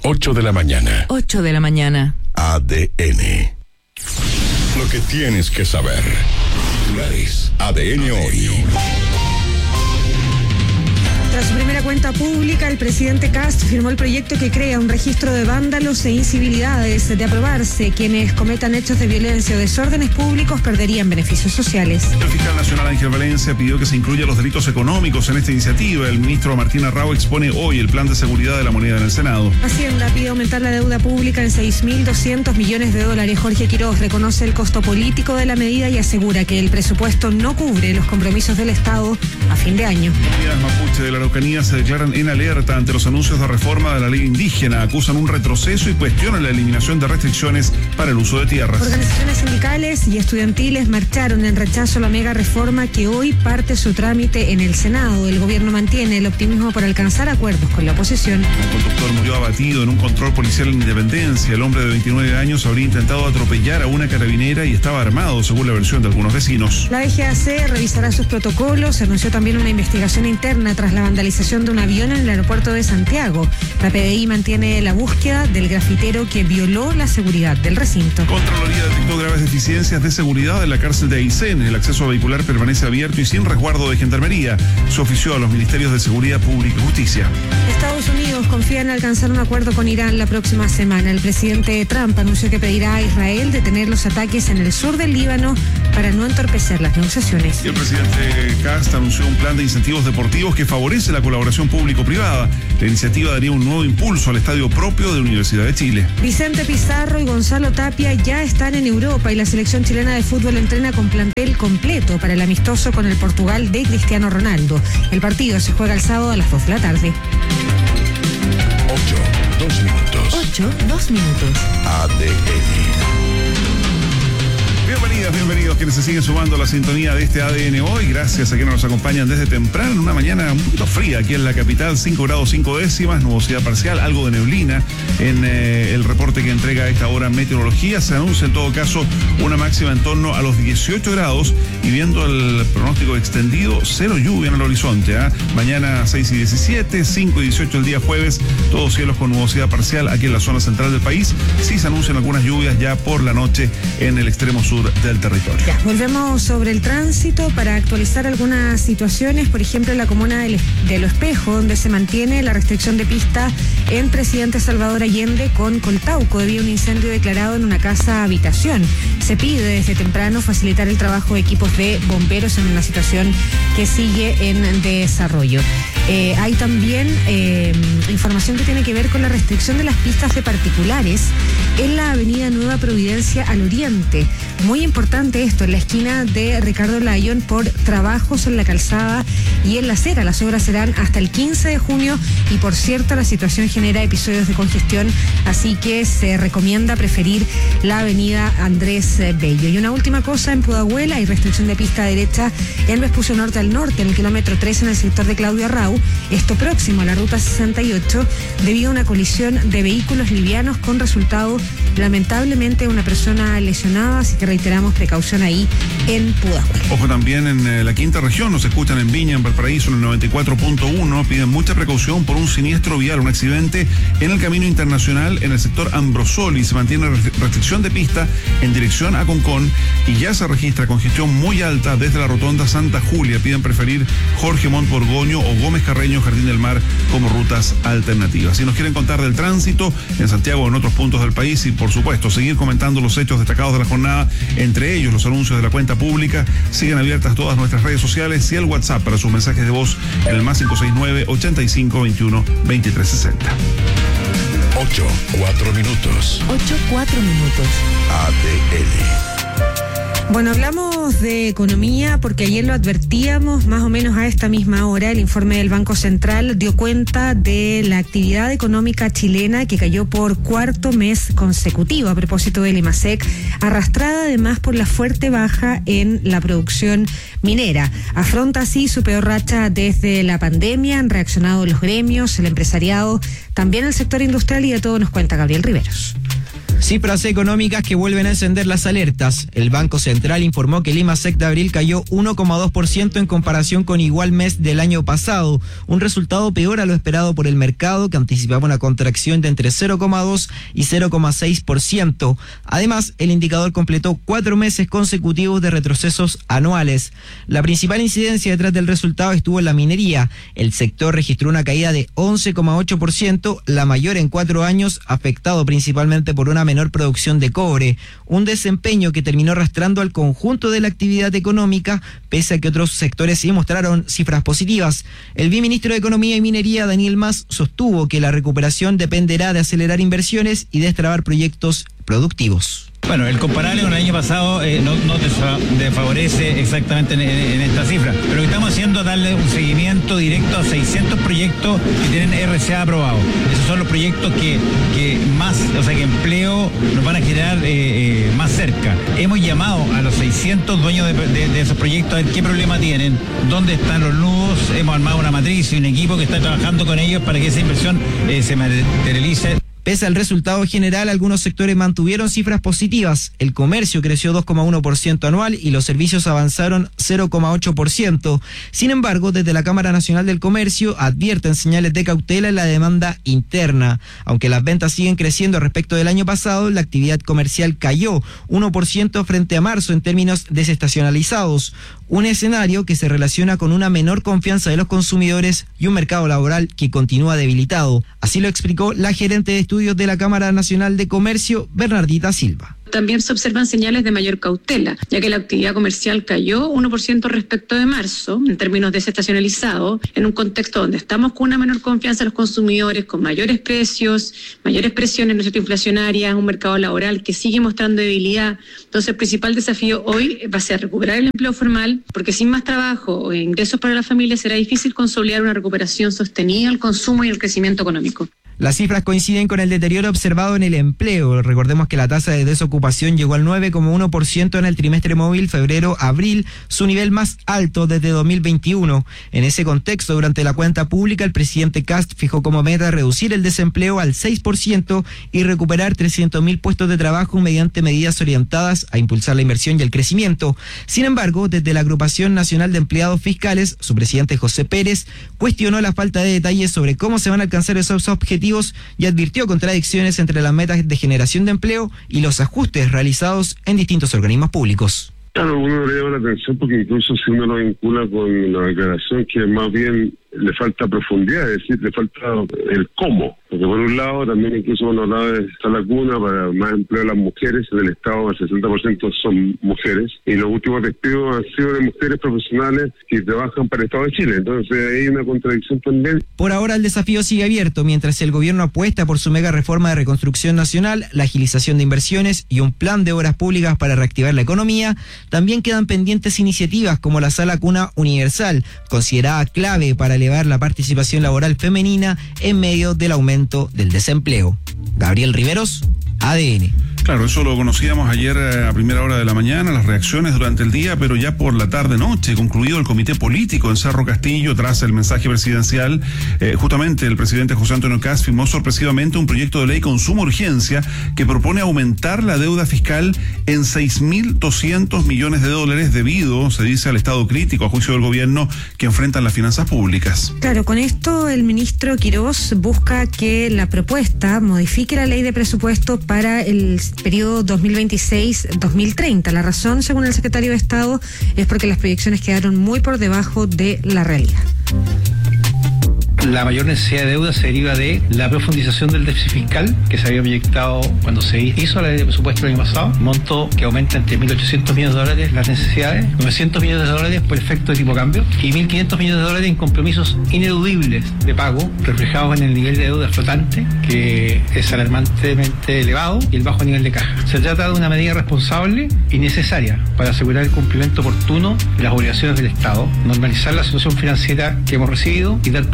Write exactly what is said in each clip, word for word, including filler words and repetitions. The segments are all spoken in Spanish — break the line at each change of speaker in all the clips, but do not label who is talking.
ocho de la mañana.
ocho de la mañana.
A D N. Lo que tienes que saber. Titulares. A D N hoy.
Tras su primera cuenta pública, el presidente Kast firmó el proyecto que crea un registro de vándalos e incivilidades. De aprobarse, quienes cometan hechos de violencia o desórdenes públicos perderían beneficios sociales.
El fiscal nacional Ángel Valencia pidió que se incluya los delitos económicos en esta iniciativa. El ministro Martín Arrau expone hoy el plan de seguridad de la moneda en el Senado.
Hacienda pide aumentar la deuda pública en seis mil doscientos millones de dólares. Jorge Quiroz reconoce el costo político de la medida y asegura que el presupuesto no cubre los compromisos del Estado a fin de año.
Comunidades mapuche de la Araucanía se declaran en alerta ante los anuncios de reforma de la ley indígena. Acusan un retroceso y cuestionan la eliminación de restricciones para el uso de tierras.
Organizaciones sindicales y estudiantiles marcharon en rechazo a la mega reforma que hoy parte su trámite en el Senado. El gobierno mantiene el optimismo por alcanzar acuerdos con la oposición.
Un conductor murió abatido en un control policial en Independencia. El hombre de veintinueve años habría intentado atropellar a una carabinera y estaba armado, según la versión de algunos vecinos.
La D G A C revisará sus protocolos. Se anunció también una investigación interna tras la vandalización de un avión en el aeropuerto de Santiago. La P D I mantiene la búsqueda del grafitero que violó la seguridad del recinto.
Contraloría detectó graves deficiencias de seguridad en la cárcel de Aysén. El acceso vehicular permanece abierto y sin resguardo de gendarmería. Se ofició a los ministerios de Seguridad Pública y Justicia.
Estados Unidos confía en alcanzar un acuerdo con Irán la próxima semana. El presidente Trump anunció que pedirá a Israel detener los ataques en el sur del Líbano para no entorpecer las negociaciones.
Y el presidente Kast anunció un plan de incentivos deportivos que favorece la colaboración público-privada. La iniciativa daría un nuevo impulso al estadio propio de Universidad de Chile.
Vicente Pizarro y Gonzalo Tapia ya están en Europa y la selección chilena de fútbol entrena con plantel completo para el amistoso con el Portugal de Cristiano Ronaldo. El partido se juega el sábado a las dos de la tarde.
ocho, dos minutos.
ocho, dos minutos.
A D N.
Bienvenidas, bienvenidos quienes se siguen sumando a la sintonía de este A D N hoy. Gracias a quienes nos acompañan desde temprano en una mañana un poquito fría aquí en la capital, cinco grados cinco décimas, nubosidad parcial, algo de neblina en eh, el reporte que entrega a esta hora Meteorología. Se anuncia en todo caso una máxima en torno a los dieciocho grados y viendo el pronóstico extendido, cero lluvia en el horizonte. ¿eh? Mañana seis y diecisiete, cinco y dieciocho el día jueves, todos cielos con nubosidad parcial aquí en la zona central del país. Sí se anuncian algunas lluvias ya por la noche en el extremo sur del territorio.
Ya, volvemos sobre el tránsito para actualizar algunas situaciones, por ejemplo en la comuna de Lo Espejo, donde se mantiene la restricción de pista en Presidente Salvador Allende con Coltauco debido a un incendio declarado en una casa habitación. Se pide desde temprano facilitar el trabajo de equipos de bomberos en una situación que sigue en desarrollo. Eh, hay también eh, información que tiene que ver con la restricción de las pistas de particulares en la avenida Nueva Providencia al oriente. Muy importante esto, en la esquina de Ricardo Lyon por trabajos en la calzada y en la acera. Las obras serán hasta el quince de junio y por cierto la situación genera episodios de congestión, así que se recomienda preferir la avenida Andrés Bello. Y una última cosa, en Pudahuel hay restricción de pista derecha en Vespucio Norte al norte, en el kilómetro tres en el sector de Claudio Arrau, esto próximo a la ruta sesenta y ocho, debido a una colisión de vehículos livianos con resultado lamentablemente una persona lesionada, así que reiteramos precaución ahí en Pudahuel.
Ojo también en eh, la quinta región, nos escuchan en Viña, en Valparaíso, en el noventa y cuatro punto uno, piden mucha precaución por un siniestro vial, un accidente en el camino internacional en el sector Ambrosoli. Se mantiene restricción de pista en dirección a Concón y ya se registra congestión muy alta desde la rotonda Santa Julia. Piden preferir Jorge Montt Borgoño o Gómez Carreño, Jardín del Mar como rutas alternativas. Si nos quieren contar del tránsito en Santiago o en otros puntos del país y por supuesto seguir comentando los hechos destacados de la jornada, entre ellos los anuncios de la cuenta pública, siguen abiertas todas nuestras redes sociales y el WhatsApp para sus mensajes de voz en el más cinco seis nueve, ochenta y cinco, veintiuno, veintitrés sesenta.
ocho, cuatro minutos.
ocho, cuatro minutos.
A D N.
Bueno, hablamos de economía porque ayer lo advertíamos más o menos a esta misma hora. El informe del Banco Central dio cuenta de la actividad económica chilena que cayó por cuarto mes consecutivo a propósito del IMASEC, arrastrada además por la fuerte baja en la producción minera. Afronta así su peor racha desde la pandemia. Han reaccionado los gremios, el empresariado, también el sector industrial y de todo nos cuenta Gabriel Riveros.
Cifras económicas que vuelven a encender las alertas. El Banco Central informó que el IMASEC de abril cayó uno coma dos por ciento en comparación con igual mes del año pasado, un resultado peor a lo esperado por el mercado, que anticipaba una contracción de entre cero coma dos y cero coma seis por ciento. Además, el indicador completó cuatro meses consecutivos de retrocesos anuales. La principal incidencia detrás del resultado estuvo en la minería. El sector registró una caída de once coma ocho por ciento, la mayor en cuatro años, afectado principalmente por una menor producción de cobre, un desempeño que terminó arrastrando al conjunto de la actividad económica, pese a que otros sectores sí mostraron cifras positivas. El viceministro de Economía y Minería, Daniel Mas, sostuvo que la recuperación dependerá de acelerar inversiones y destrabar proyectos productivos.
Bueno, el comparable con el año pasado eh, no, no desfavorece exactamente en, en, en esta cifra, pero lo que estamos haciendo es darle un seguimiento directo a seiscientos proyectos que tienen R C A aprobado. Esos son los proyectos que, que más, o sea, que empleo nos van a generar eh, eh, más cerca. Hemos llamado a los seiscientos dueños de, de, de esos proyectos a ver qué problema tienen, dónde están los nudos. Hemos armado una matriz y un equipo que está trabajando con ellos para que esa inversión eh, se materialice.
Pese al resultado general, algunos sectores mantuvieron cifras positivas. El comercio creció dos coma uno por ciento anual y los servicios avanzaron cero coma ocho por ciento. Sin embargo, desde la Cámara Nacional del Comercio advierten señales de cautela en la demanda interna. Aunque las ventas siguen creciendo respecto del año pasado, la actividad comercial cayó uno por ciento frente a marzo en términos desestacionalizados. Un escenario que se relaciona con una menor confianza de los consumidores y un mercado laboral que continúa debilitado. Así lo explicó la gerente de estudios de la Cámara Nacional de Comercio, Bernardita Silva.
También se observan señales de mayor cautela, ya que la actividad comercial cayó uno por ciento respecto de marzo, en términos desestacionalizados, en un contexto donde estamos con una menor confianza de los consumidores, con mayores precios, mayores presiones no sé, inflacionarias, un mercado laboral que sigue mostrando debilidad. Entonces, el principal desafío hoy va a ser recuperar el empleo formal, porque sin más trabajo o ingresos para la familia será difícil consolidar una recuperación sostenida al consumo y el crecimiento económico.
Las cifras coinciden con el deterioro observado en el empleo. Recordemos que la tasa de desocupación llegó al nueve coma uno por ciento en el trimestre móvil febrero-abril, su nivel más alto desde dos mil veintiuno. En ese contexto, durante la cuenta pública, el presidente Kast fijó como meta reducir el desempleo al seis por ciento y recuperar trescientos mil puestos de trabajo mediante medidas orientadas a impulsar la inversión y el crecimiento. Sin embargo, desde la Agrupación Nacional de Empleados Fiscales, su presidente José Pérez cuestionó la falta de detalles sobre cómo se van a alcanzar esos objetivos y advirtió contradicciones entre las metas de generación de empleo y los ajustes realizados en distintos organismos públicos.
Claro, uno le llama la atención porque incluso si uno lo vincula con la declaración, que más bien le falta profundidad, es decir, le falta el cómo. Porque por un lado también incluso cuando hablaba de esta lacuna para más empleo de las mujeres, en el Estado el sesenta por ciento son mujeres y los últimos despidos han sido de mujeres profesionales que trabajan para el Estado de Chile. Entonces hay una contradicción también.
Por ahora el desafío sigue abierto mientras el gobierno apuesta por su mega reforma de reconstrucción nacional, la agilización de inversiones y un plan de obras públicas para reactivar la economía. También quedan pendientes iniciativas como la Sala Cuna Universal, considerada clave para elevar la participación laboral femenina en medio del aumento del desempleo. Gabriel Riveros, A D N.
Claro, eso lo conocíamos ayer a primera hora de la mañana, las reacciones durante el día, pero ya por la tarde-noche, concluido el comité político en Cerro Castillo tras el mensaje presidencial, eh, justamente el presidente José Antonio Kast firmó sorpresivamente un proyecto de ley con suma urgencia que propone aumentar la deuda fiscal en seis mil doscientos millones de dólares debido, se dice, al estado crítico, a juicio del gobierno, que enfrentan las finanzas públicas.
Claro, con esto el ministro Quirós busca que la propuesta modifique la ley de presupuesto para el periodo dos mil veintiséis dos mil treinta. La razón, según el secretario de Estado, es porque las proyecciones quedaron muy por debajo de la realidad.
La mayor necesidad de deuda se deriva de la profundización del déficit fiscal que se había proyectado cuando se hizo la ley de presupuesto el año pasado, monto que aumenta entre mil ochocientos millones de dólares las necesidades, novecientos millones de dólares por efecto de tipo cambio y mil quinientos millones de dólares en compromisos ineludibles de pago reflejados en el nivel de deuda flotante, que es alarmantemente elevado, y el bajo nivel de caja. Se trata de una medida responsable y necesaria para asegurar el cumplimiento oportuno de las obligaciones del Estado, normalizar la situación financiera que hemos recibido y dar plena certeza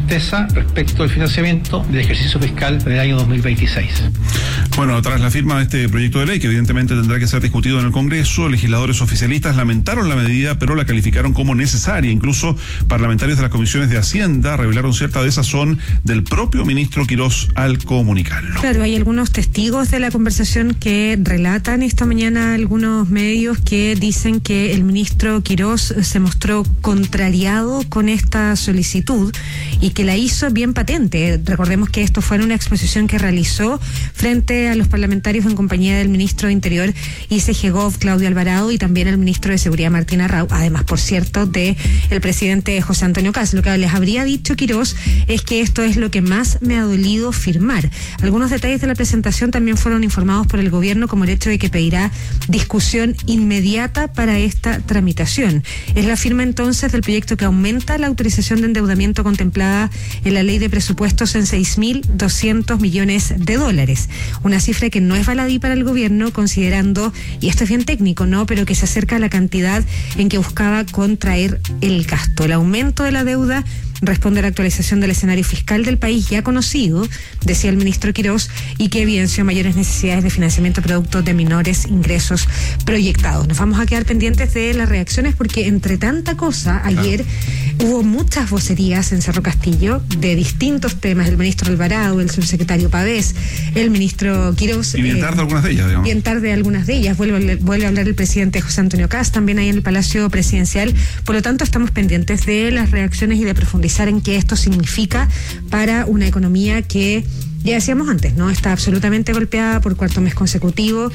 certeza respecto al financiamiento del ejercicio fiscal del año dos mil veintiséis.
Bueno, tras la firma de este proyecto de ley, que evidentemente tendrá que ser discutido en el Congreso, legisladores oficialistas lamentaron la medida, pero la calificaron como necesaria. Incluso parlamentarios de las comisiones de Hacienda revelaron cierta desazón del propio ministro Quirós al comunicarlo.
Claro, hay algunos testigos de la conversación que relatan esta mañana algunos medios que dicen que el ministro Quirós se mostró contrariado con esta solicitud y que la hizo bien patente. Recordemos que esto fue en una exposición que realizó frente a los parlamentarios en compañía del ministro de Interior Ise Jegov, Claudio Alvarado, y también el ministro de Seguridad Martín Arrau, además, por cierto, de el presidente José Antonio Kast. Lo que les habría dicho Quirós es que esto es lo que más me ha dolido firmar. Algunos detalles de la presentación también fueron informados por el gobierno, como el hecho de que pedirá discusión inmediata para esta tramitación. Es la firma entonces del proyecto que aumenta la autorización de endeudamiento contemplada en la ley de presupuestos en seis mil doscientos millones de dólares. Una cifra que no es baladí para el gobierno, considerando, y esto es bien técnico, ¿no?, pero que se acerca a la cantidad en que buscaba contraer el gasto. El aumento de la deuda responde a la actualización del escenario fiscal del país ya conocido, decía el ministro Quirós, y que evidenció mayores necesidades de financiamiento producto de menores ingresos proyectados. Nos vamos a quedar pendientes de las reacciones porque entre tanta cosa, ayer claro. hubo muchas vocerías en Cerro Castillo de distintos temas, el ministro Alvarado, el subsecretario Pavés, el ministro Quirós.
Y bien eh, tarde algunas de ellas, digamos. Bien
tarde algunas de ellas. Vuelve, vuelve a hablar el presidente José Antonio Kast, también ahí en el Palacio Presidencial. Por lo tanto, estamos pendientes de las reacciones y de profundizar en qué esto significa para una economía que, ya decíamos antes, no está absolutamente golpeada por cuarto mes consecutivo,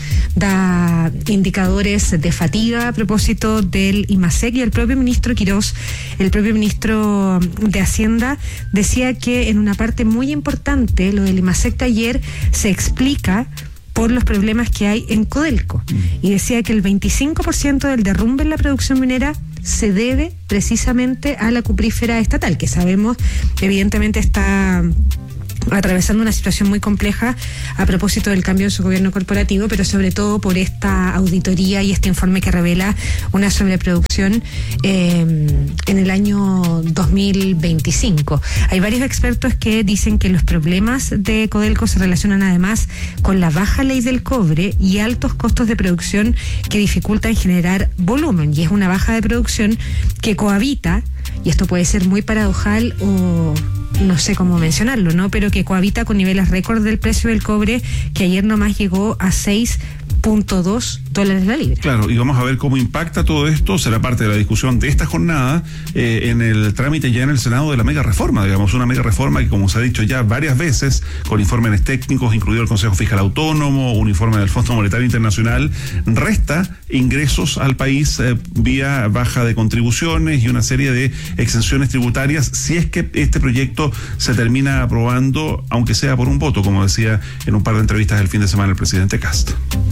da indicadores de fatiga a propósito del IMASEC, y el propio ministro Quirós, el propio ministro de Hacienda, decía que en una parte muy importante lo del IMASEC de ayer se explica por los problemas que hay en Codelco, y decía que el veinticinco por ciento del derrumbe en la producción minera se debe precisamente a la cuprífera estatal, que sabemos evidentemente está atravesando una situación muy compleja a propósito del cambio en su gobierno corporativo, pero sobre todo por esta auditoría y este informe que revela una sobreproducción eh, en el año dos mil veinticinco. Hay varios expertos que dicen que los problemas de Codelco se relacionan además con la baja ley del cobre y altos costos de producción que dificultan generar volumen, y es una baja de producción que cohabita, y esto puede ser muy paradojal o no sé cómo mencionarlo, ¿no?, pero que cohabita con niveles récord del precio del cobre, que ayer nomás llegó a seis punto dos dólares la libra.
Claro, y vamos a ver cómo impacta todo esto. Será parte de la discusión de esta jornada eh, en el trámite ya en el Senado de la mega reforma, digamos, una mega reforma que, como se ha dicho ya varias veces, con informes técnicos, incluido el Consejo Fiscal Autónomo, un informe del Fondo Monetario Internacional, resta ingresos al país eh, vía baja de contribuciones y una serie de exenciones tributarias, si es que este proyecto se termina aprobando, aunque sea por un voto, como decía en un par de entrevistas el fin de semana el presidente Kast.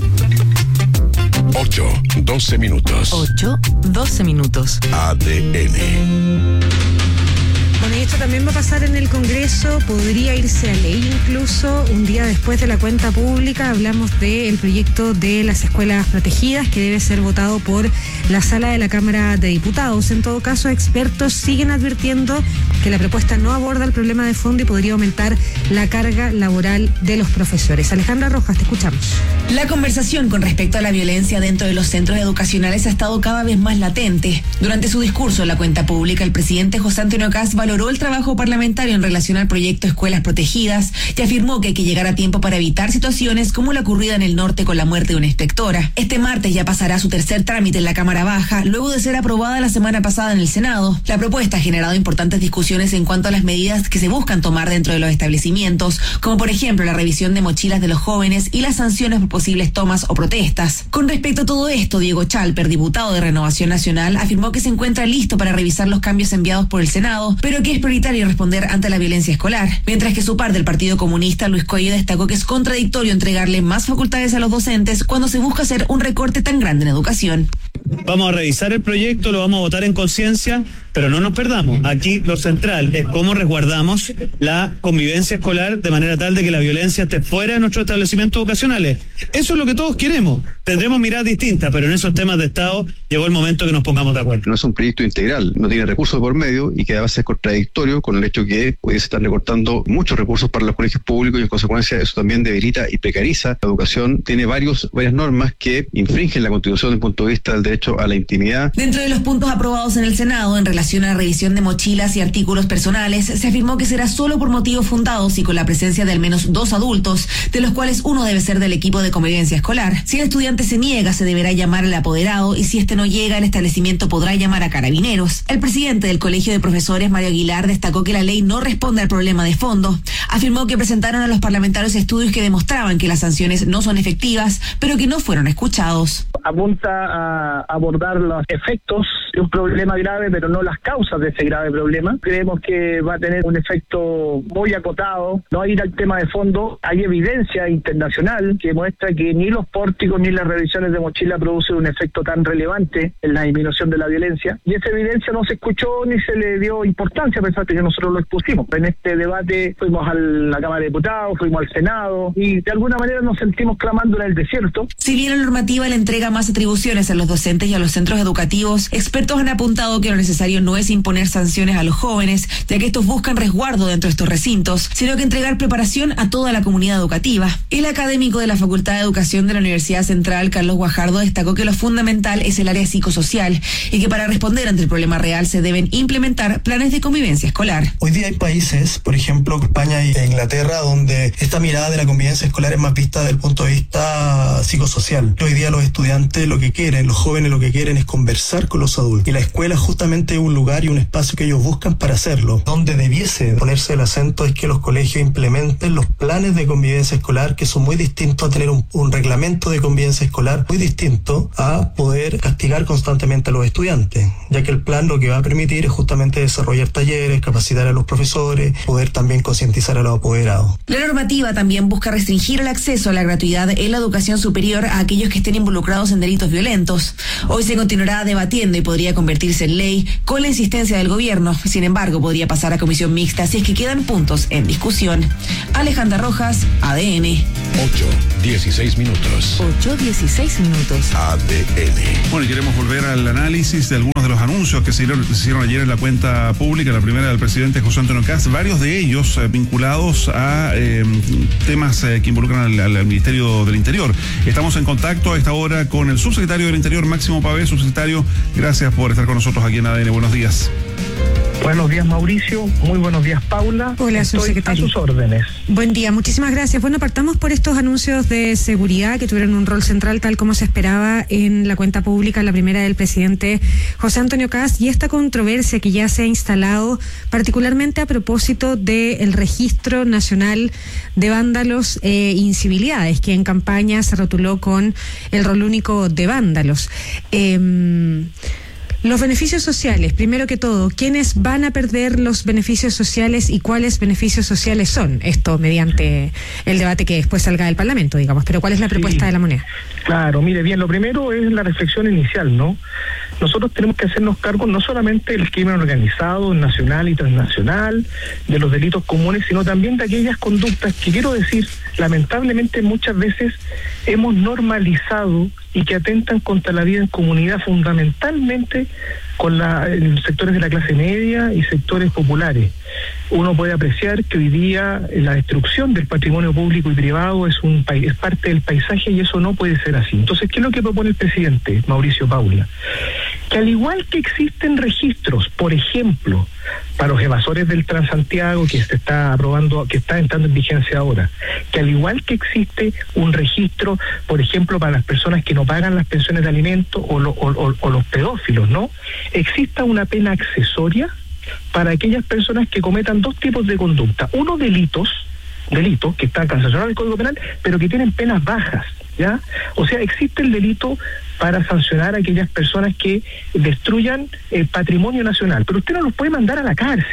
ocho, doce minutos.
ocho, doce minutos.
A D N.
Bueno, y esto también va a pasar en el Congreso, podría irse a ley incluso un día después de la cuenta pública. Hablamos del proyecto de las escuelas protegidas que debe ser votado por la sala de la Cámara de Diputados. En todo caso, expertos siguen advirtiendo que la propuesta no aborda el problema de fondo y podría aumentar la carga laboral de los profesores. Alejandra Rojas, te escuchamos.
La conversación con respecto a la violencia dentro de los centros educacionales ha estado cada vez más latente. Durante su discurso en la cuenta pública, el presidente José Antonio Kast valoró el trabajo parlamentario en relación al proyecto Escuelas Protegidas y afirmó que hay que llegar a tiempo para evitar situaciones como la ocurrida en el norte con la muerte de una inspectora. Este martes ya pasará su tercer trámite en la Cámara Baja, luego de ser aprobada la semana pasada en el Senado. La propuesta ha generado importantes discusiones en cuanto a las medidas que se buscan tomar dentro de los establecimientos, como por ejemplo la revisión de mochilas de los jóvenes y las sanciones por posibles tomas o protestas. Con respecto a todo esto, Diego Chalper, diputado de Renovación Nacional, afirmó que se encuentra listo para revisar los cambios enviados por el Senado, pero que es prioritario responder ante la violencia escolar. Mientras que su par del Partido Comunista, Luis Coello, destacó que es contradictorio entregarle más facultades a los docentes cuando se busca hacer un recorte tan grande en educación.
vamos a revisar el proyecto, lo vamos a votar en conciencia, pero no nos perdamos. Aquí lo central es cómo resguardamos la convivencia escolar de manera tal de que la violencia esté fuera de nuestros establecimientos educacionales. Eso es lo que todos queremos. Tendremos miradas distintas, pero en esos temas de Estado llegó el momento que nos pongamos de acuerdo.
No es un proyecto integral, no tiene recursos por medio y que además es contradictorio con el hecho que pudiese estar recortando muchos recursos para los colegios públicos y en consecuencia eso también debilita y precariza la educación. Tiene varios, varias normas que infringen la Constitución desde el punto de vista del derecho a la intimidad.
Dentro de los puntos aprobados en el Senado en relación a la revisión de mochilas y artículos personales, se afirmó que será solo por motivos fundados y con la presencia de al menos dos adultos, de los cuales uno debe ser del equipo de convivencia escolar. Si el estudiante se niega, se deberá llamar al apoderado y si este no llega, el establecimiento podrá llamar a carabineros. El presidente del Colegio de Profesores, Mario Aguilar, destacó que la ley no responde al problema de fondo. Afirmó que presentaron a los parlamentarios estudios que demostraban que las sanciones no son efectivas, pero que no fueron escuchados.
Apunta a abordar los efectos de un problema grave, pero no las causas de ese grave problema. Creemos que va a tener un efecto muy acotado, no ir al tema de fondo. Hay evidencia internacional que muestra que ni los pórticos ni las revisiones de mochila producen un efecto tan relevante en la disminución de la violencia, y esa evidencia no se escuchó ni se le dio importancia, a pesar de que nosotros lo expusimos. En este debate fuimos a la Cámara de Diputados, fuimos al Senado y de alguna manera nos sentimos clamando en el desierto.
Si bien la normativa le entrega más atribuciones a los docentes y a los centros educativos, expertos han apuntado que lo necesario no es imponer sanciones a los jóvenes, ya que estos buscan resguardo dentro de estos recintos, sino que entregar preparación a toda la comunidad educativa. El académico de la Facultad de Educación de la Universidad Central, Carlos Guajardo, destacó que lo fundamental es el área psicosocial y que para responder ante el problema real se deben implementar planes de convivencia escolar.
Hoy día hay países, por ejemplo España e Inglaterra, donde esta mirada de la convivencia escolar es más vista desde el punto de vista psicosocial. Hoy día los estudiantes lo que quieren, los jóvenes lo que quieren es conversar con los adultos. Y la escuela justamente es un lugar y un espacio que ellos buscan para hacerlo. Donde debiese ponerse el acento es que los colegios implementen los planes de convivencia escolar, que son muy distintos a tener un, un reglamento de convivencia escolar, muy distinto a poder castigar constantemente a los estudiantes, ya que el plan lo que va a permitir es justamente desarrollar talleres, capacitar a los profesores, poder también concientizar a los apoderados.
La normativa también busca restringir el acceso a la gratuidad en la educación superior a aquellos que estén involucrados en delitos violentos. Hoy se continuará debatiendo y podría convertirse en ley con la insistencia del gobierno. Sin embargo, podría pasar a comisión mixta si es que quedan puntos en discusión. Alejandra Rojas, A D N.
ocho, dieciséis minutos.
ocho, dieciséis minutos.
A D N.
Bueno, y queremos volver al análisis de algunos de los anuncios que se hicieron, se hicieron ayer en la cuenta pública, la primera del presidente José Antonio Kast, varios de ellos eh, vinculados a eh, temas eh, que involucran al, al, al Ministerio del Interior. Estamos en contacto a esta hora con el subsecretario del Interior, Máximo Pavé. Subsecretario, gracias por estar con nosotros aquí en A D N. Buenos días.
Buenos días, Mauricio. Muy buenos días, Paula.
Hola,
Estoy
subsecretario.
a sus órdenes.
Buen día, muchísimas gracias. Bueno, partamos por estos anuncios de seguridad que tuvieron un rol central, tal como se esperaba en la cuenta pública, la primera del presidente José Antonio Kast, y esta controversia que ya se ha instalado, particularmente a propósito del Registro Nacional de Vándalos e Incivilidades, que en campaña se rotuló con el rol único de vándalos. Eh, Los beneficios sociales, primero que todo, ¿quiénes van a perder los beneficios sociales y cuáles beneficios sociales son? Esto mediante el debate que después salga del Parlamento, digamos, pero ¿cuál es la propuesta sí. de la moneda?
Claro, mire, bien, lo primero es la reflexión inicial, ¿no? Nosotros tenemos que hacernos cargo no solamente del crimen organizado, nacional y transnacional, de los delitos comunes, sino también de aquellas conductas que, quiero decir, lamentablemente muchas veces hemos normalizado y que atentan contra la vida en comunidad, fundamentalmente con la, en sectores de la clase media y sectores populares. Uno puede apreciar que hoy día la destrucción del patrimonio público y privado es un es parte del paisaje y eso no puede ser así. Entonces, ¿qué es lo que propone el presidente, Mauricio Paula? Que al igual que existen registros, por ejemplo, para los evasores del Transantiago, que se está aprobando, que está entrando en vigencia ahora, que al igual que existe un registro, por ejemplo, para las personas que no pagan las pensiones de alimentos o, lo, o, o, o los pedófilos, ¿no? Exista una pena accesoria para aquellas personas que cometan dos tipos de conducta. Uno, delitos, delitos que están sancionados en el Código Penal, pero que tienen penas bajas, ¿ya? O sea, existe el delito para sancionar a aquellas personas que destruyan el patrimonio nacional, pero usted no los puede mandar a la cárcel,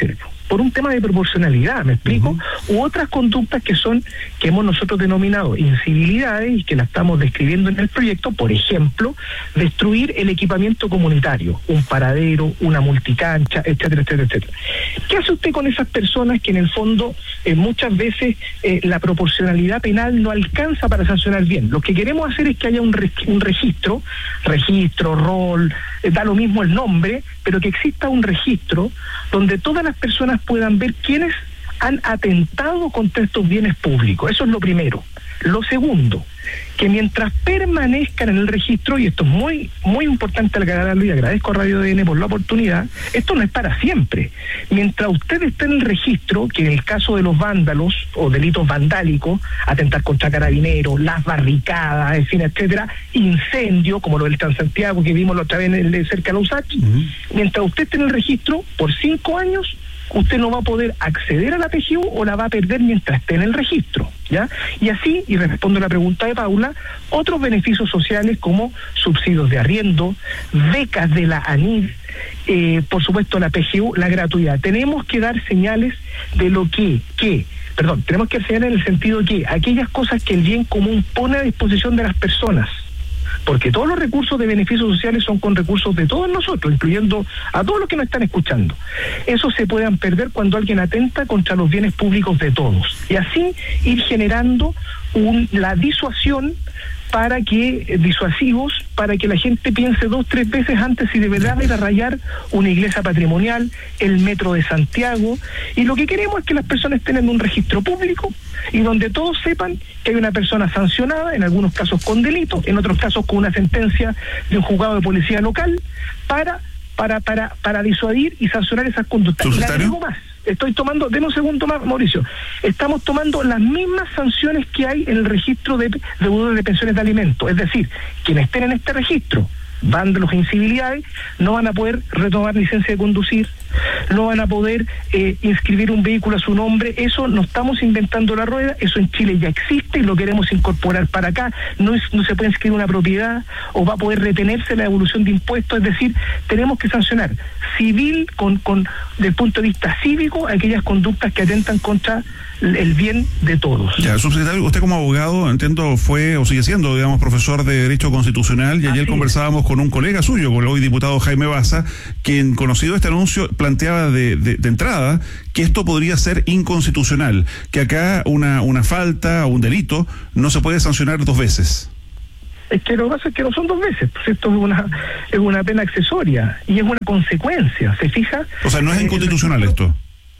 por un tema de proporcionalidad, ¿me explico? Uh-huh. U otras conductas que son, que hemos nosotros denominado incivilidades y que la estamos describiendo en el proyecto, por ejemplo, destruir el equipamiento comunitario, un paradero, una multicancha, etcétera, etcétera, etcétera. ¿Qué hace usted con esas personas que en el fondo eh, muchas veces eh, la proporcionalidad penal no alcanza para sancionar bien? Lo que queremos hacer es que haya un, re- un registro, registro, rol, eh, da lo mismo el nombre, pero que exista un registro donde todas las personas puedan ver quiénes han atentado contra estos bienes públicos. Eso es lo primero. Lo segundo, que mientras permanezcan en el registro, y esto es muy muy importante aclararlo, y agradezco a Radio D N por la oportunidad, esto no es para siempre. Mientras usted esté en el registro, que en el caso de los vándalos o delitos vandálicos, atentar contra carabineros, las barricadas, en fin, etcétera, incendio, como lo del Transantiago que vimos la otra vez en el, cerca de la U S A C, uh-huh. Mientras usted esté en el registro, por cinco años, usted no va a poder acceder a la P G U o la va a perder mientras esté en el registro, ¿ya? Y así, y respondo a la pregunta de Paula, otros beneficios sociales como subsidios de arriendo, becas de la ANID, eh, por supuesto la P G U, la gratuidad. Tenemos que dar señales de lo que, que, perdón, tenemos que dar señales en el sentido que aquellas cosas que el bien común pone a disposición de las personas, porque todos los recursos de beneficios sociales son con recursos de todos nosotros, incluyendo a todos los que nos están escuchando. Eso se puedan perder cuando alguien atenta contra los bienes públicos de todos. Y así ir generando un, la disuasión para que, disuasivos, para que la gente piense dos, tres veces antes si de verdad va a ir a rayar una iglesia patrimonial, el metro de Santiago, y lo que queremos es que las personas estén en un registro público y donde todos sepan que hay una persona sancionada, en algunos casos con delito, en otros casos con una sentencia de un juzgado de policía local, para, para, para, para disuadir y sancionar esas conductas. Y le agrego más. Estoy tomando, deme un segundo más, Mauricio. Estamos tomando las mismas sanciones que hay en el registro de deudores de pensiones de alimentos. Es decir, quienes estén en este registro, vándalos e incivilidades, no van a poder retomar licencia de conducir, no van a poder eh, inscribir un vehículo a su nombre. Eso no estamos inventando la rueda, eso en Chile ya existe y lo queremos incorporar para acá. No, es, no se puede inscribir una propiedad o va a poder retenerse la devolución de impuestos. Es decir, tenemos que sancionar civil con, con del punto de vista cívico aquellas conductas que atentan contra el bien de todos. Ya,
subsecretario, usted como abogado, entiendo, fue o sigue siendo, digamos, profesor de Derecho Constitucional, y ayer Así conversábamos es. con un colega suyo, con el hoy diputado Jaime Baza, quien, conocido este anuncio, planteaba de, de, de entrada que esto podría ser inconstitucional, que acá una, una falta o un delito no se puede sancionar dos veces.
Es que lo que pasa es que no son dos veces, pues esto es una es una pena accesoria y es una consecuencia, ¿se fija?
O sea, no es inconstitucional esto.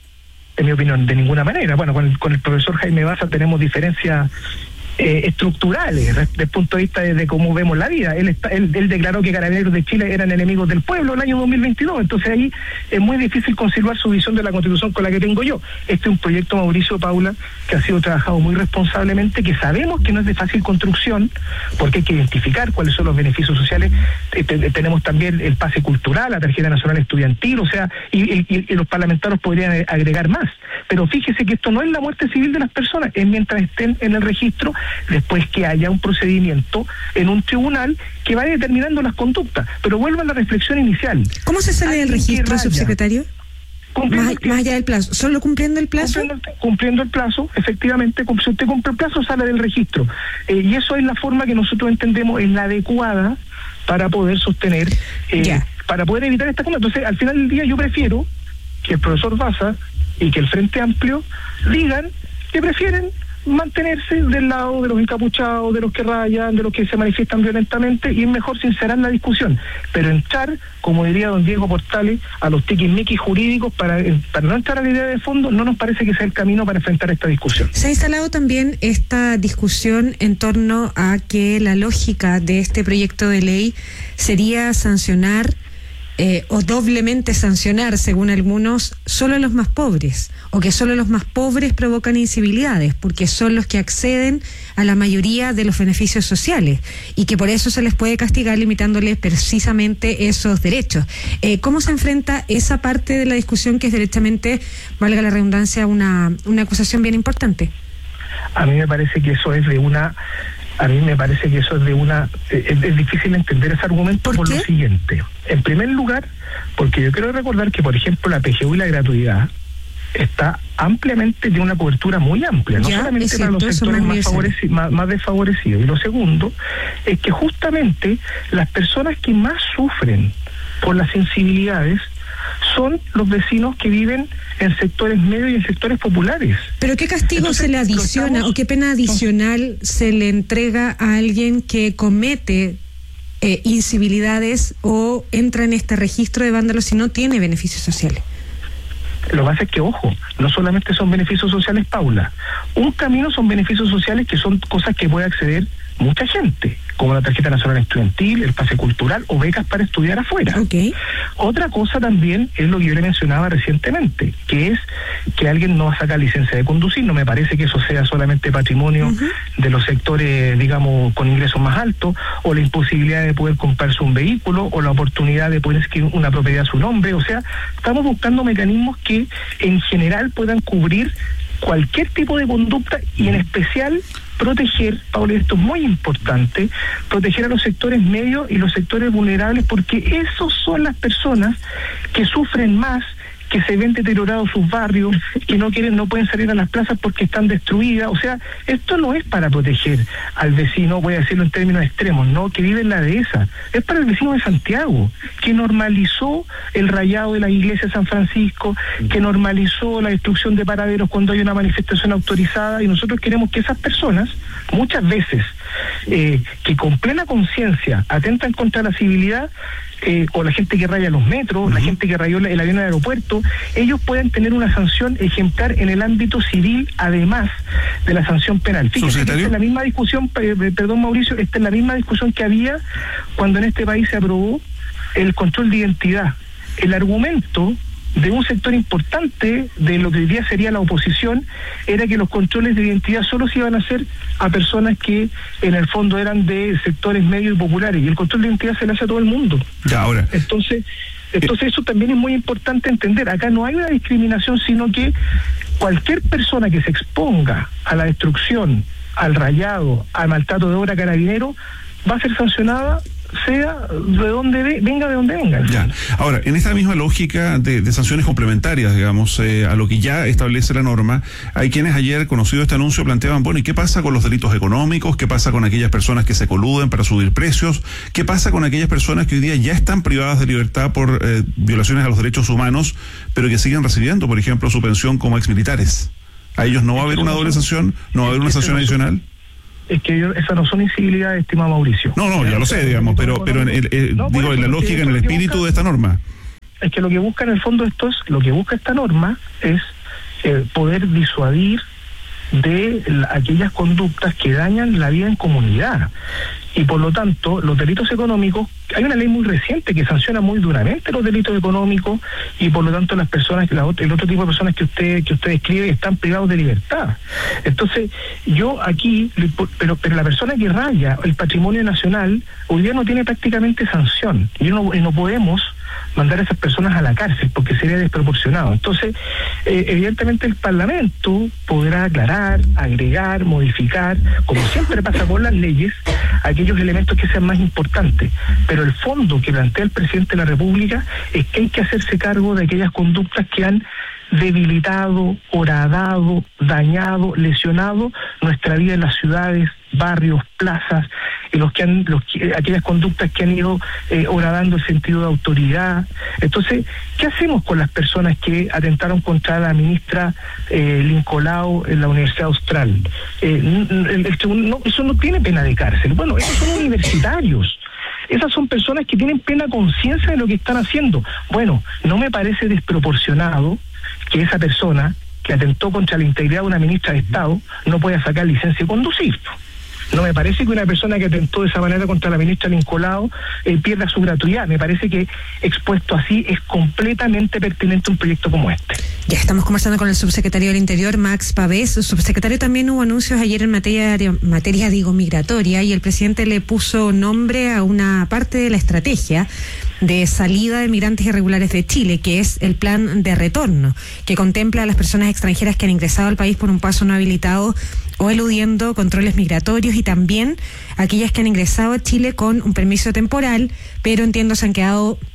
En mi opinión, de ninguna manera. Bueno, con el, con el profesor Jaime Baza tenemos diferencias eh, estructurales desde el punto de vista de, de cómo vemos la vida. Él, está, él, él declaró que Carabineros de Chile eran enemigos del pueblo el año dos mil veintidós, entonces ahí es muy difícil conciliar su visión de la Constitución con la que tengo yo. Este es un proyecto, Mauricio, Paula, que ha sido trabajado muy responsablemente, que sabemos que no es de fácil construcción, porque hay que identificar cuáles son los beneficios sociales. Eh, te, tenemos también el pase cultural, la tarjeta nacional estudiantil, o sea, y, y, y los parlamentarios podrían agregar más. Pero fíjese que esto no es la muerte civil de las personas, es mientras estén en el registro, después que haya un procedimiento en un tribunal que vaya determinando las conductas. Pero vuelvo a la reflexión inicial.
¿Cómo se sale del registro, subsecretario? Más, más allá del plazo, ¿solo cumpliendo el plazo?
Cumpliendo, cumpliendo el plazo, efectivamente, si usted cumple el plazo, sale del registro. Eh, y eso es la forma que nosotros entendemos es la adecuada para poder sostener, eh, para poder evitar esta cosa. Entonces, al final del día, yo prefiero que el profesor Baza y que el Frente Amplio digan que prefieren mantenerse del lado de los encapuchados, de los que rayan, de los que se manifiestan violentamente, y es mejor sincerar la discusión, pero entrar, como diría don Diego Portales, a los tiquismiquis jurídicos para, para no entrar a la idea de fondo, no nos parece que sea el camino para enfrentar esta discusión.
Se ha instalado también esta discusión en torno a que la lógica de este proyecto de ley sería sancionar Eh, o doblemente sancionar, según algunos, solo a los más pobres, o que solo los más pobres provocan incivilidades, porque son los que acceden a la mayoría de los beneficios sociales, y que por eso se les puede castigar limitándoles precisamente esos derechos. Eh, ¿Cómo se enfrenta esa parte de la discusión que es derechamente, valga la redundancia, una, una acusación bien importante?
A mí me parece que eso es de una... A mí me parece que eso es de una... Es, es difícil entender ese argumento por, por lo siguiente. En primer lugar, porque yo quiero recordar que, por ejemplo, la P G U y la gratuidad está ampliamente, de una cobertura muy amplia, no
ya,
solamente para los sectores más, favoreci- más, más desfavorecidos. Y lo segundo es que justamente las personas que más sufren por las sensibilidades son los vecinos que viven en sectores medios y en sectores populares.
¿Pero qué castigo
Entonces,
se le adiciona
estamos,
o qué pena adicional no. se le entrega a alguien que comete eh, incivilidades o entra en este registro de vándalos si no tiene beneficios sociales?
Lo que pasa es que, ojo, no solamente son beneficios sociales, Paula. Un camino son beneficios sociales que son cosas que puede acceder mucha gente, como la tarjeta nacional estudiantil, el pase cultural o becas para estudiar afuera.
Okay.
Otra cosa también es lo que yo le mencionaba recientemente, que es que alguien no va a sacar licencia de conducir. No me parece que eso sea solamente patrimonio uh-huh. de los sectores, digamos, con ingresos más altos, o la imposibilidad de poder comprarse un vehículo, o la oportunidad de poder escribir una propiedad a su nombre. O sea, estamos buscando mecanismos que en general puedan cubrir cualquier tipo de conducta y en especial proteger, Paula, esto es muy importante, proteger a los sectores medios y los sectores vulnerables, porque esos son las personas que sufren más, que se ven deteriorados sus barrios, que no quieren, no pueden salir a las plazas porque están destruidas. O sea, esto no es para proteger al vecino, voy a decirlo en términos extremos, no, que vive en la dehesa, es para el vecino de Santiago, que normalizó el rayado de la iglesia de San Francisco, que normalizó la destrucción de paraderos cuando hay una manifestación autorizada, y nosotros queremos que esas personas, muchas veces, eh, que con plena conciencia atentan contra la civilidad, Eh, o la gente que raya los metros, uh-huh. la gente que rayó el avión del aeropuerto, ellos pueden tener una sanción ejemplar en el ámbito civil, además de la sanción penal. Fíjate que esta es la misma discusión, perdón Mauricio, esta es la misma discusión que había cuando en este país se aprobó el control de identidad. El argumento de un sector importante de lo que hoy día sería la oposición era que los controles de identidad solo se iban a hacer a personas que en el fondo eran de sectores medios y populares, y el control de identidad se le hace a todo el mundo.
Ya, ahora.
Entonces, entonces eso también es muy importante entender. Acá no hay una discriminación, sino que cualquier persona que se exponga a la destrucción, al rayado, al maltrato de obra carabinero, va a ser sancionada, sea de donde ve, venga de donde venga.
Ya. Ahora, en esta misma lógica de, de sanciones complementarias, digamos, eh, a lo que ya establece la norma, hay quienes ayer, conocido este anuncio, planteaban, bueno, ¿y qué pasa con los delitos económicos? ¿Qué pasa con aquellas personas que se coluden para subir precios? ¿Qué pasa con aquellas personas que hoy día ya están privadas de libertad por eh, violaciones a los derechos humanos, pero que siguen recibiendo, por ejemplo, su pensión como exmilitares? ¿A ellos no va a haber una doble sanción? ¿No va a haber una sanción adicional?
Es que yo, esas no son incivilidades, estimado Mauricio.
No, no, ya lo sé, digamos, pero pero en el, eh, no, digo, en la lógica, en el espíritu busca, de esta norma.
Es que lo que busca en el fondo esto es, lo que busca esta norma es eh, poder disuadir de la, aquellas conductas que dañan la vida en comunidad. Y por lo tanto, los delitos económicos, hay una ley muy reciente que sanciona muy duramente los delitos económicos, y por lo tanto las personas, la, el otro tipo de personas que usted que usted describe están privados de libertad. Entonces, yo aquí, pero pero la persona que raya el patrimonio nacional, hoy día no tiene prácticamente sanción. Y no, no podemos mandar a esas personas a la cárcel porque sería desproporcionado. Entonces, eh, evidentemente el Parlamento podrá aclarar, agregar, modificar, como siempre pasa con las leyes, aquellos elementos que sean más importantes, pero el fondo que plantea el presidente de la República es que hay que hacerse cargo de aquellas conductas que han debilitado, horadado, dañado, lesionado nuestra vida en las ciudades, barrios, plazas, y los que han, los que, aquellas conductas que han ido eh, horadando el sentido de autoridad. Entonces, ¿qué hacemos con las personas que atentaron contra la ministra eh, Lincolao en la Universidad Austral? Eh, el, el, no, eso no tiene pena de cárcel. Bueno, esos son universitarios. Esas son personas que tienen plena conciencia de lo que están haciendo. Bueno, no me parece desproporcionado que esa persona que atentó contra la integridad de una ministra de Estado no pueda sacar licencia de conducir. No me parece que una persona que atentó de esa manera contra la ministra Lincolao eh, pierda su gratuidad. Me parece que expuesto así es completamente pertinente un proyecto como este.
Ya estamos conversando con el subsecretario del Interior, Max Pavés. Subsecretario, también hubo anuncios ayer en materia, materia digo, migratoria, y el presidente le puso nombre a una parte de la estrategia de salida de migrantes irregulares de Chile, que es el plan de retorno, que contempla a las personas extranjeras que han ingresado al país por un paso no habilitado o eludiendo controles migratorios, y también aquellas que han ingresado a Chile con un permiso temporal, pero entiendo se han quedado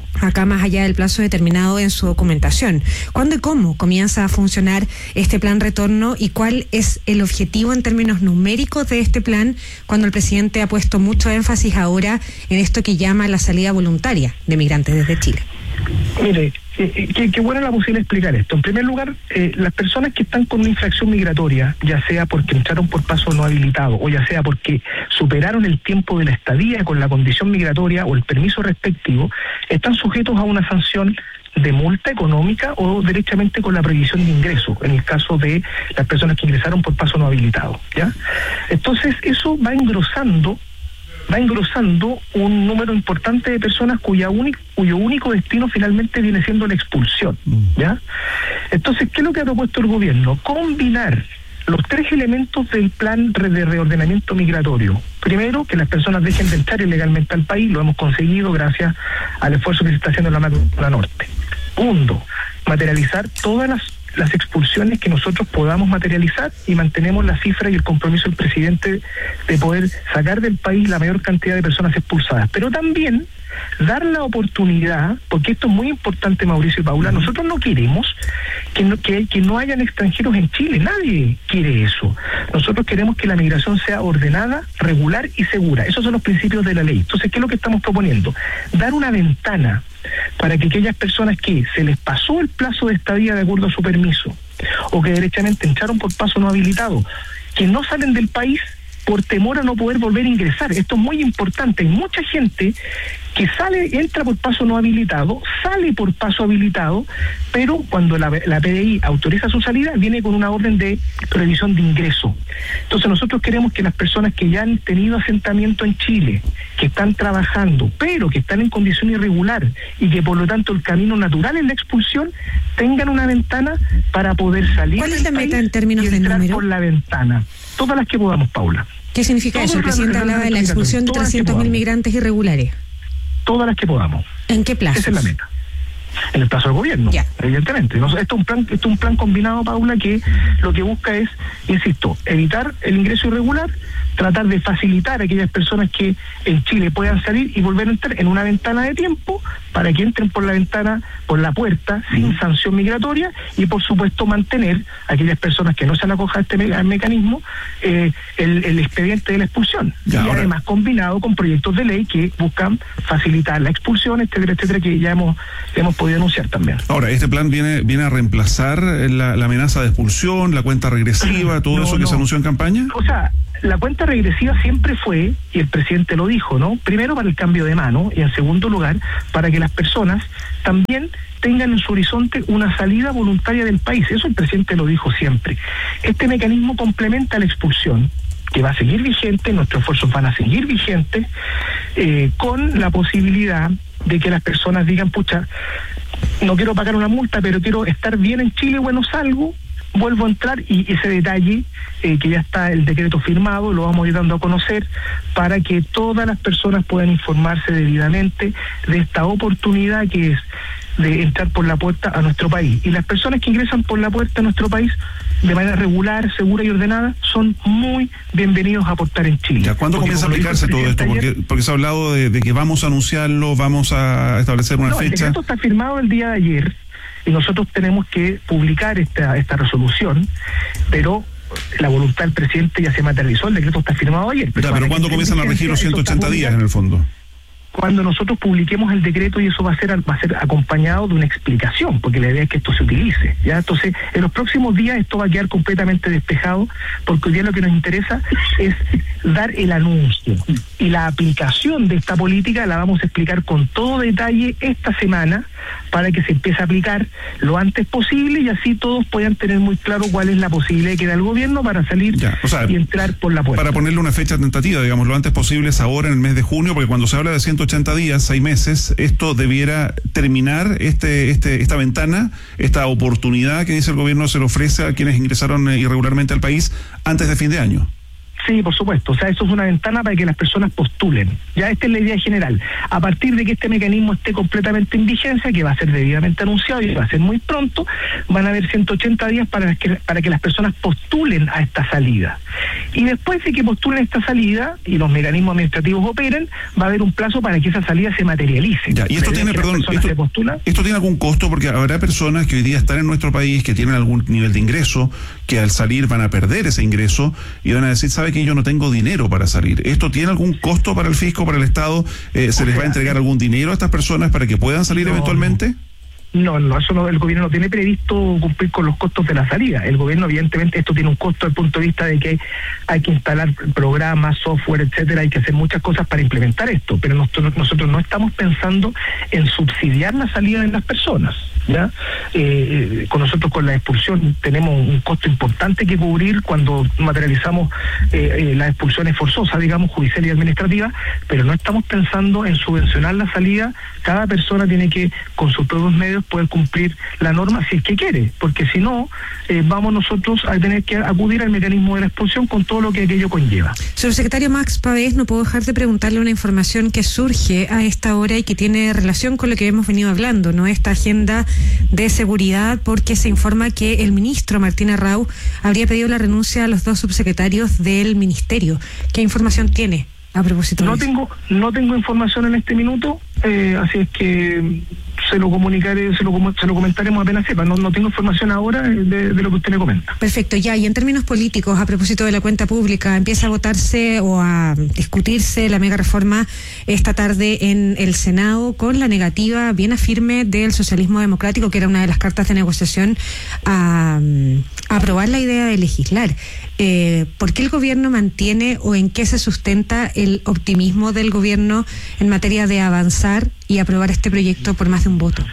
acá más allá del plazo determinado en su documentación. ¿Cuándo y cómo comienza a funcionar este plan retorno y cuál es el objetivo en términos numéricos de este plan cuando el presidente ha puesto mucho énfasis ahora en esto que llama la salida voluntaria de migrantes desde Chile?
Mire, eh, qué, qué buena la posibilidad de explicar esto. En primer lugar, eh, las personas que están con una infracción migratoria, ya sea porque entraron por paso no habilitado o ya sea porque superaron el tiempo de la estadía con la condición migratoria o el permiso respectivo, están sujetos a una sanción de multa económica o derechamente con la prohibición de ingreso, en el caso de las personas que ingresaron por paso no habilitado, ¿ya? Entonces, eso va engrosando va engrosando un número importante de personas cuya único, cuyo único destino finalmente viene siendo la expulsión, ¿ya? Entonces, ¿qué es lo que ha propuesto el gobierno? Combinar los tres elementos del plan de reordenamiento migratorio. Primero, que las personas dejen de entrar ilegalmente al país, lo hemos conseguido gracias al esfuerzo que se está haciendo en la macrozona norte. Segundo, materializar todas las las expulsiones que nosotros podamos materializar y mantenemos la cifra y el compromiso del presidente de poder sacar del país la mayor cantidad de personas expulsadas. Pero también dar la oportunidad, porque esto es muy importante, Mauricio y Paula, nosotros no queremos que no, que, que no hayan extranjeros en Chile, nadie quiere eso. Nosotros queremos que la migración sea ordenada, regular y segura. Esos son los principios de la ley. Entonces, ¿qué es lo que estamos proponiendo? Dar una ventana para que aquellas personas que se les pasó el plazo de estadía de acuerdo a su permiso o que derechamente entraron por paso no habilitado, que no salen del país por temor a no poder volver a ingresar. Esto es muy importante. Hay mucha gente que sale, entra por paso no habilitado, sale por paso habilitado, pero cuando la, la P D I autoriza su salida, viene con una orden de prohibición de ingreso. Entonces nosotros queremos que las personas que ya han tenido asentamiento en Chile, que están trabajando, pero que están en condición irregular y que por lo tanto el camino natural es la expulsión, tengan una ventana para poder salir.
¿Cuál es la meta en términos de número?
Por la ventana. Todas las que podamos, Paula.
¿Qué significa eso? El presidente hablaba de la expulsión de trescientos mil migrantes irregulares.
Todas las que podamos.
¿En qué plazo?
Esa es la meta. En el plazo del gobierno, ya. Evidentemente. Esto es un plan, esto es un plan combinado, Paula, que lo que busca es, insisto, evitar el ingreso irregular, tratar de facilitar a aquellas personas que en Chile puedan salir y volver a entrar en una ventana de tiempo para que entren por la ventana, por la puerta, sin mm. sanción migratoria, y por supuesto mantener a aquellas personas que no se han acojado a este me- mecanismo eh, el, el expediente de la expulsión. Ya, y ahora, además combinado con proyectos de ley que buscan facilitar la expulsión, etcétera, etcétera, que ya hemos, hemos podido anunciar también.
Ahora, ¿este plan viene viene a reemplazar la, la amenaza de expulsión, la cuenta regresiva, todo no, eso que no. se anunció en campaña?
O sea, la cuenta regresiva siempre fue, y el presidente lo dijo, ¿no? Primero para el cambio de mano y en segundo lugar para que las personas también tengan en su horizonte una salida voluntaria del país. Eso el presidente lo dijo siempre. Este mecanismo complementa la expulsión, que va a seguir vigente, nuestros esfuerzos van a seguir vigentes, eh, con la posibilidad de que las personas digan, pucha, no quiero pagar una multa, pero quiero estar bien en Chile, bueno, salgo, vuelvo a entrar, y ese detalle, eh, que ya está el decreto firmado, lo vamos a ir dando a conocer para que todas las personas puedan informarse debidamente de esta oportunidad que es de entrar por la puerta a nuestro país. Y las personas que ingresan por la puerta a nuestro país de manera regular, segura y ordenada, son muy bienvenidos a aportar en Chile.
Ya, ¿cuándo comienza a aplicarse todo esto? Porque, porque se ha hablado de, de que vamos a anunciarlo, vamos a establecer una
no,
fecha.
El decreto está firmado el día de ayer y nosotros tenemos que publicar esta, esta resolución, pero la voluntad del presidente ya se materializó, el decreto está firmado ayer.
Pero, ya, pero ¿cuándo comienzan a regir los ciento ochenta días en el fondo?
Cuando nosotros publiquemos el decreto, y eso va a ser va a ser acompañado de una explicación, porque la idea es que esto se utilice, ¿ya? Entonces, en los próximos días esto va a quedar completamente despejado, porque hoy día lo que nos interesa es dar el anuncio, y la aplicación de esta política la vamos a explicar con todo detalle esta semana, para que se empiece a aplicar lo antes posible, y así todos puedan tener muy claro cuál es la posibilidad que da el gobierno para salir
ya, o sea,
y entrar por la puerta.
Para ponerle una fecha tentativa, digamos, lo antes posible es ahora en el mes de junio, porque cuando se habla de ciento ochenta días, seis meses, esto debiera terminar este este esta ventana, esta oportunidad que dice el gobierno se le ofrece a quienes ingresaron irregularmente al país antes de fin de año.
Sí, por supuesto. O sea, eso es una ventana para que las personas postulen. Ya esta es la idea general. A partir de que este mecanismo esté completamente en vigencia, que va a ser debidamente anunciado y va a ser muy pronto, van a haber ciento ochenta días para que, para que las personas postulen a esta salida. Y después de que postulen esta salida y los mecanismos administrativos operen, va a haber un plazo para que esa salida se materialice.
Ya, y esto tiene, perdón, esto, esto tiene algún costo, porque habrá personas que hoy día están en nuestro país, que tienen algún nivel de ingreso, que al salir van a perder ese ingreso y van a decir, sabe que yo no tengo dinero para salir. ¿Esto tiene algún costo para el fisco, para el Estado? Eh, ¿Se o les sea, va a entregar algún dinero a estas personas para que puedan salir no, eventualmente?
No, no, eso no, el gobierno no tiene previsto cumplir con los costos de la salida. El gobierno, evidentemente, esto tiene un costo desde el punto de vista de que hay que instalar programas, software, etcétera, hay que hacer muchas cosas para implementar esto, pero nosotros, nosotros no estamos pensando en subsidiar la salida de las personas, ¿ya? Eh, con nosotros, con la expulsión, tenemos un costo importante que cubrir cuando materializamos eh, eh, las expulsiones forzosas, digamos, judicial y administrativa, pero no estamos pensando en subvencionar la salida. Cada persona tiene que, con sus propios medios, poder cumplir la norma si es que quiere, porque si no, eh, vamos nosotros a tener que acudir al mecanismo de la expulsión con todo lo que aquello conlleva.
Subsecretario Max Pavés, no puedo dejar de preguntarle una información que surge a esta hora y que tiene relación con lo que hemos venido hablando, ¿no? Esta agenda de seguridad, porque se informa que el ministro Martín Arrau habría pedido la renuncia a los dos subsecretarios del ministerio. ¿Qué información tiene a propósito
no
de eso?
tengo no tengo información en este minuto, eh, así es que se lo comunicaré, se lo, se lo comentaremos apenas sepa. No, no tengo información ahora de, de lo que usted me comenta.
Perfecto, ya, y en términos políticos, a propósito de la cuenta pública, empieza a votarse o a discutirse la mega reforma esta tarde en el Senado, con la negativa bien firme del socialismo democrático, que era una de las cartas de negociación a, a aprobar la idea de legislar. Eh, ¿Por qué el gobierno mantiene o en qué se sustenta el optimismo del gobierno en materia de avanzar y aprobar este proyecto por más de un voto?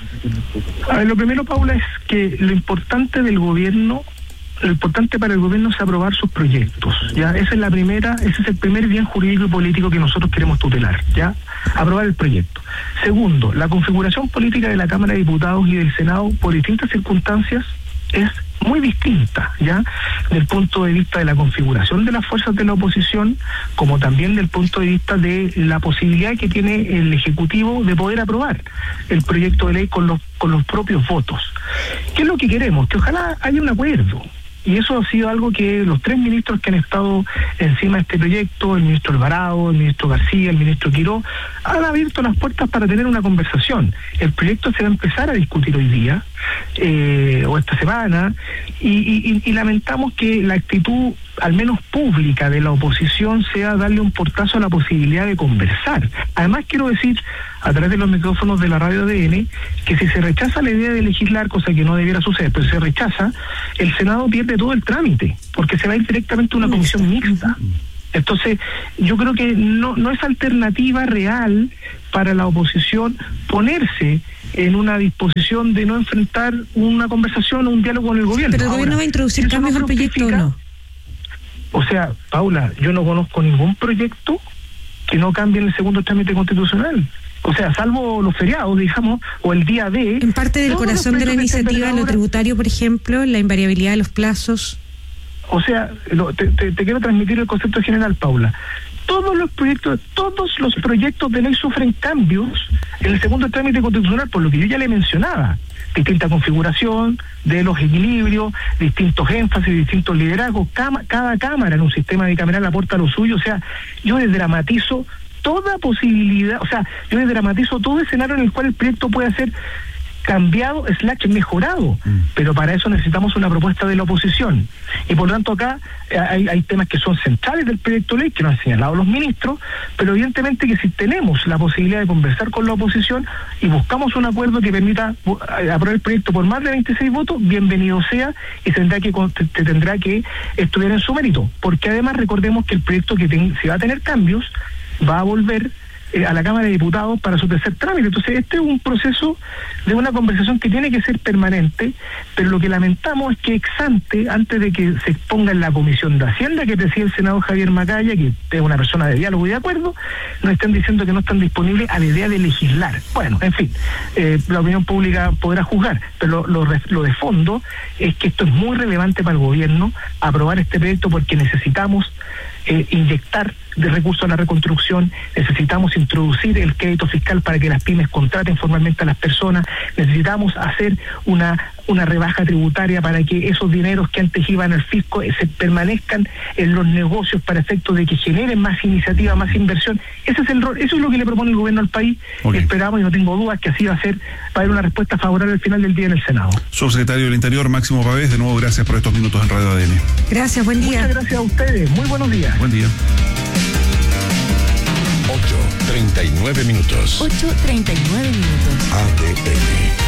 A ver, lo primero, Paula, es que lo importante del gobierno, lo importante para el gobierno es aprobar sus proyectos, ¿ya? Esa es la primera, ese es el primer bien jurídico y político que nosotros queremos tutelar, ¿ya? Aprobar el proyecto. Segundo, la configuración política de la Cámara de Diputados y del Senado, por distintas circunstancias, es muy distinta, ¿ya? Del punto de vista de la configuración de las fuerzas de la oposición, como también del punto de vista de la posibilidad que tiene el Ejecutivo de poder aprobar el proyecto de ley con los con los propios votos. ¿Qué es lo que queremos? Que ojalá haya un acuerdo. Y eso ha sido algo que los tres ministros que han estado encima de este proyecto, el ministro Alvarado, el ministro García, el ministro Quiró, han abierto las puertas para tener una conversación. El proyecto se va a empezar a discutir hoy día, eh, o esta semana, y, y, y lamentamos que la actitud, al menos pública, de la oposición sea darle un portazo a la posibilidad de conversar. Además, quiero decir, a través de los micrófonos de la radio A D N, que si se rechaza la idea de legislar, cosa que no debiera suceder, pero si se rechaza, el Senado pierde todo el trámite, porque se va a ir directamente a una comisión mixta. Entonces, yo creo que no, no es alternativa real para la oposición ponerse en una disposición de no enfrentar una conversación o un diálogo con el gobierno.
¿Pero el gobierno
Ahora,
va a introducir cambios
no
al proyecto o no?
O sea, Paula, yo no conozco ningún proyecto que no cambie en el segundo trámite constitucional. O sea, salvo los feriados, digamos, o el día D.
En parte del corazón de la iniciativa, lo tributario, por ejemplo, la invariabilidad de los plazos.
O sea, lo, te, te, te quiero transmitir el concepto general, Paula. Todos los proyectos, todos los proyectos de ley sufren cambios en el segundo trámite constitucional, por lo que yo ya le mencionaba. Distinta configuración de los equilibrios, distintos énfasis, distintos liderazgos. Cama, cada cámara en un sistema bicameral aporta lo suyo. O sea, yo desdramatizo toda posibilidad, o sea, yo desdramatizo todo escenario en el cual el proyecto puede ser cambiado, slash mejorado, mm. pero para eso necesitamos una propuesta de la oposición. Y por lo tanto acá eh, hay, hay temas que son centrales del proyecto de ley, que nos han señalado los ministros, pero evidentemente que si tenemos la posibilidad de conversar con la oposición y buscamos un acuerdo que permita uh, aprobar el proyecto por más de veintiséis votos, bienvenido sea, y tendrá que te, tendrá que estudiar en su mérito, porque además recordemos que el proyecto que ten, si va a tener cambios, va a volver eh, a la Cámara de Diputados para su tercer trámite. Entonces este es un proceso de una conversación que tiene que ser permanente, pero lo que lamentamos es que ex ante, antes de que se exponga en la Comisión de Hacienda que preside el senador Javier Macaya, que es una persona de diálogo y de acuerdo, nos están diciendo que no están disponibles a la idea de legislar. Bueno, en fin, eh, la opinión pública podrá juzgar, pero lo, lo, lo de fondo es que esto es muy relevante para el gobierno, aprobar este proyecto, porque necesitamos Eh, inyectar de recursos a la reconstrucción, necesitamos introducir el crédito fiscal para que las pymes contraten formalmente a las personas, necesitamos hacer una una rebaja tributaria para que esos dineros que antes iban al fisco eh, se permanezcan en los negocios para efectos de que generen más iniciativa, más inversión. Ese es el rol, eso es lo que le propone el gobierno al país. Okay. Esperamos y no tengo dudas que así va a ser, va a haber una respuesta favorable al final del día en el Senado.
Subsecretario del Interior, Máximo Pavés, de nuevo gracias por estos minutos en Radio A D N.
Gracias, buen día.
Muchas gracias a ustedes, muy buenos días.
Buen día.
ocho treinta y nueve minutos.
ocho treinta y nueve minutos.
A D N.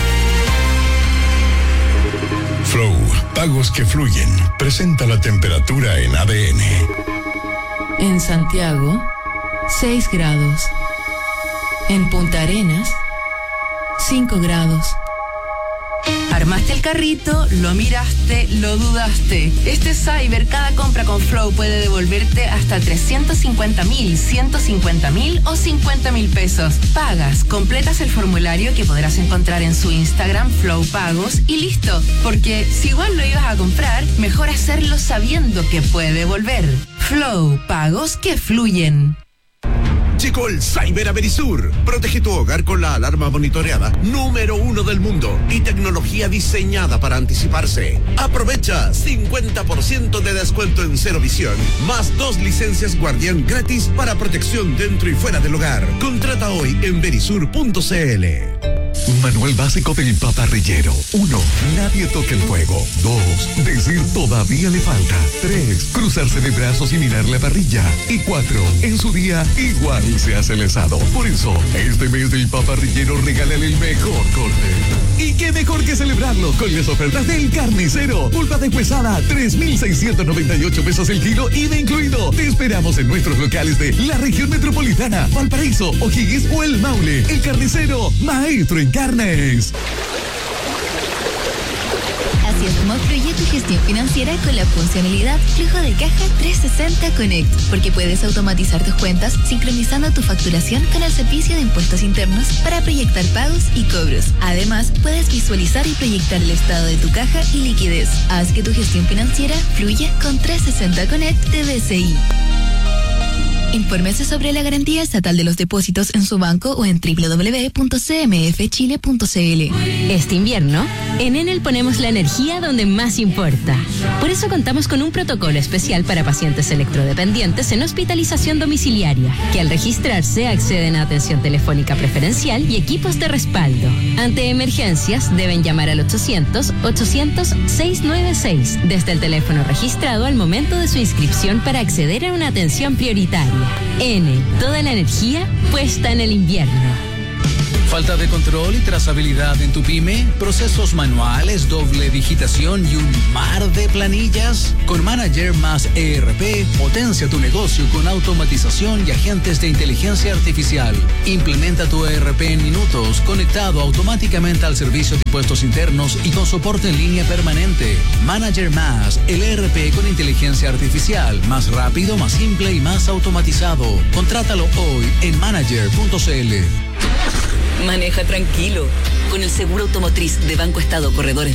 Flow, pagos que fluyen. Presenta la temperatura en A D N.
En Santiago, seis grados. En Punta Arenas, cinco grados.
Armaste el carrito, lo miraste, lo dudaste. Este Cyber, cada compra con Flow puede devolverte hasta trescientos cincuenta mil, ciento cincuenta mil o cincuenta mil pesos. Pagas, completas el formulario que podrás encontrar en su Instagram, Flow Pagos, y listo. Porque si igual lo ibas a comprar, mejor hacerlo sabiendo que puede volver. Flow Pagos que fluyen.
Llegó el Cyber a Verisur. Protege tu hogar con la alarma monitoreada número uno del mundo y tecnología diseñada para anticiparse. Aprovecha cincuenta por ciento de descuento en Cero Visión, más dos licencias Guardián gratis para protección dentro y fuera del hogar. Contrata hoy en verisur punto c l.
Manual básico del paparrillero. Uno, nadie toque el fuego. Dos, decir todavía le falta. Tres, cruzarse de brazos y mirar la parrilla. Y cuatro, en su día igual se hace el asado. Por eso, este mes del paparrillero regálale el mejor corte. Y qué mejor que celebrarlo con las ofertas del Carnicero. Pulpa deshuesada, tres mil seiscientos noventa y ocho pesos el kilo, I V A incluido. Te esperamos en nuestros locales de la región metropolitana, Valparaíso, O'Higgins o El Maule. El Carnicero, maestro en carnes.
Así es como fluye tu gestión financiera con la funcionalidad Flujo de Caja trescientos sesenta Connect, porque puedes automatizar tus cuentas sincronizando tu facturación con el servicio de impuestos internos para proyectar pagos y cobros. Además, puedes visualizar y proyectar el estado de tu caja y liquidez. Haz que tu gestión financiera fluya con trescientos sesenta Connect de B C I. Infórmese sobre la garantía estatal de los depósitos en su banco o en doble u doble u doble u punto c m f chile punto c l.
Este invierno, en Enel ponemos la energía donde más importa. Por eso contamos con un protocolo especial para pacientes electrodependientes en hospitalización domiciliaria, que al registrarse acceden a atención telefónica preferencial y equipos de respaldo. Ante emergencias, deben llamar al ochocientos, ochocientos, seiscientos noventa y seis desde el teléfono registrado al momento de su inscripción para acceder a una atención prioritaria. Enel, toda la energía puesta en el invierno.
¿Falta de control y trazabilidad en tu pyme? ¿Procesos manuales, doble digitación y un mar de planillas? Con Manager más E R P, potencia tu negocio con automatización y agentes de inteligencia artificial. Implementa tu E R P en minutos, conectado automáticamente al servicio de impuestos internos y con soporte en línea permanente. Manager más, el E R P con inteligencia artificial, más rápido, más simple y más automatizado. Contrátalo hoy en manager punto c l.
Maneja tranquilo. Con el seguro automotriz de Banco Estado Corredores